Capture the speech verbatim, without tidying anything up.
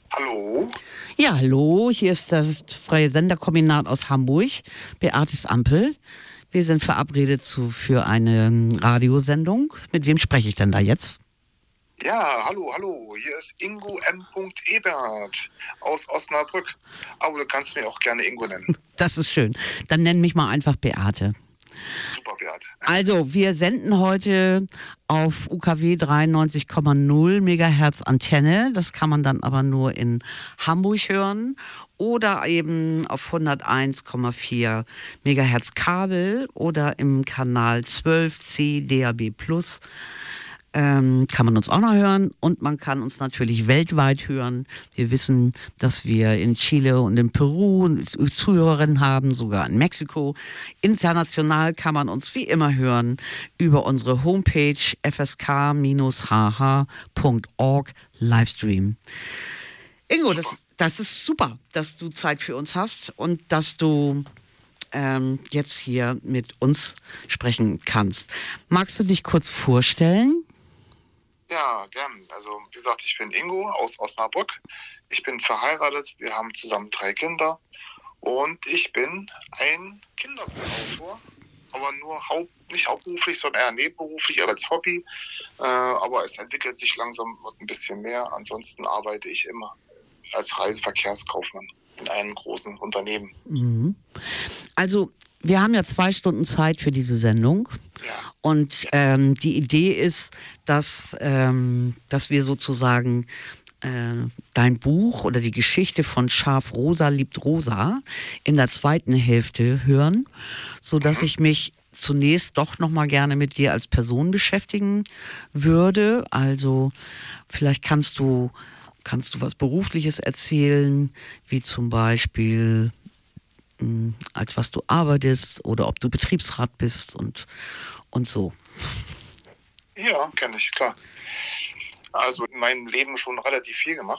Hallo? Ja, hallo, hier ist das Freie Senderkombinat aus Hamburg, Beates Ampel. Wir sind verabredet zu, für eine Radiosendung. Mit wem spreche ich denn da jetzt? Ja, hallo, hallo. Hier ist Ingo M. Ebert aus Osnabrück. Aber du kannst mich auch gerne Ingo nennen. Das ist schön. Dann nenn mich mal einfach Beate. Super, Beate. Also, wir senden heute auf U K W dreiundneunzig Komma null Megahertz Antenne. Das kann man dann aber nur in Hamburg hören. Oder eben auf hunderteins Komma vier Megahertz Kabel oder im Kanal zwölf C D A B Plus. Ähm, kann man uns auch noch hören und man kann uns natürlich weltweit hören. Wir wissen, dass wir in Chile und in Peru Zuhörerinnen haben, sogar in Mexiko. International kann man uns wie immer hören über unsere Homepage f s k h h punkt org Livestream. Ingo, das, das ist super, dass du Zeit für uns hast und dass du ähm, jetzt hier mit uns sprechen kannst. Magst du dich kurz vorstellen? Ja, gern. Also, wie gesagt, ich bin Ingo aus Osnabrück. Ich bin verheiratet. Wir haben zusammen drei Kinder. Und ich bin ein Kinderbuchautor. Aber nur haupt, nicht hauptberuflich, sondern eher nebenberuflich als Hobby. Äh, aber es entwickelt sich langsam ein bisschen mehr. Ansonsten arbeite ich immer als Reiseverkehrskaufmann in einem großen Unternehmen. Mhm. Also, wir haben ja zwei Stunden Zeit für diese Sendung. Ja. Und ähm, die Idee ist, dass, ähm, dass wir sozusagen äh, dein Buch oder die Geschichte von Schaf Rosa liebt Rosa in der zweiten Hälfte hören, sodass Mhm. ich mich zunächst doch noch mal gerne mit dir als Person beschäftigen würde. Also vielleicht kannst du, kannst du was Berufliches erzählen, wie zum Beispiel als was du arbeitest oder ob du Betriebsrat bist und, und so. Ja, kenne ich, klar. Also in meinem Leben schon relativ viel gemacht.